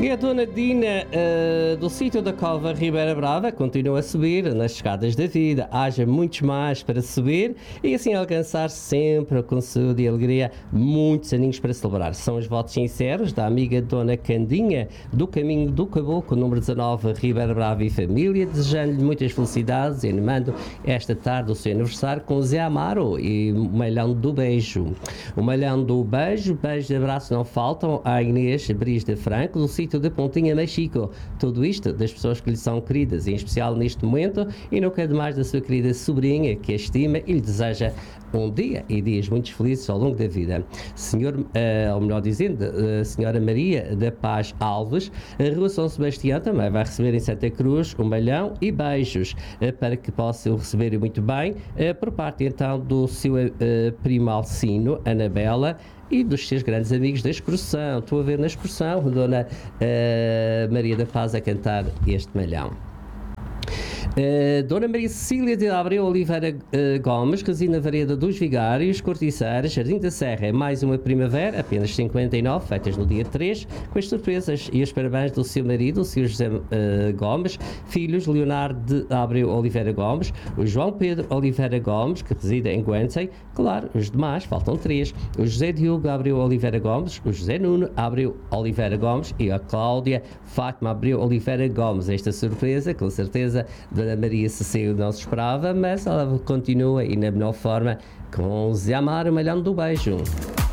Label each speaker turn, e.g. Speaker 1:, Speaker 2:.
Speaker 1: E a dona Dina do sítio da Cova Ribeira Brava continua a subir nas escadas da vida. Haja muitos mais para subir e assim alcançar sempre com saúde e alegria muitos aninhos para celebrar. São os votos sinceros da amiga dona Candinha do Caminho do Caboclo, número 19, Ribeira Brava e família, desejando-lhe muitas felicidades e animando esta tarde o seu aniversário com Zé Amaro e o malhão do beijo. O malhão do beijo, beijos e abraços não faltam à Inês Bris de Franco, do sítio de Pontinha, Mexico. Tudo isto das pessoas que lhe são queridas, em especial neste momento, e não quer demais da sua querida sobrinha, que a estima e lhe deseja um dia e dias muito felizes ao longo da vida. Ou melhor dizendo, Senhora Maria da Paz Alves, a Rua São Sebastião, também vai receber em Santa Cruz um malhão e beijos para que possa o receber muito bem, por parte então do seu primo Alcino, Anabela, e dos seus grandes amigos da excursão. Estou a ver na excursão Dona Maria da Paz a cantar este malhão. Dona Maria Cecília de Abreu Oliveira Gomes, Resina Vareda dos Vigários, Corticeiras, Jardim da Serra, é mais uma primavera, apenas 59, feitas no dia 3, com as surpresas e os parabéns do seu marido, o Sr. José Gomes, filhos Leonardo de Abreu Oliveira Gomes, o João Pedro Oliveira Gomes, que reside em Guernsey, claro, os demais, faltam 3, o José Diogo Abreu Oliveira Gomes, o José Nuno Abreu Oliveira Gomes e a Cláudia Fátima Abreu Oliveira Gomes. Esta surpresa, com certeza, Dona Maria Cecília não se esperava, mas ela continua e na melhor forma com Zé Amaro, o malhão do beijo.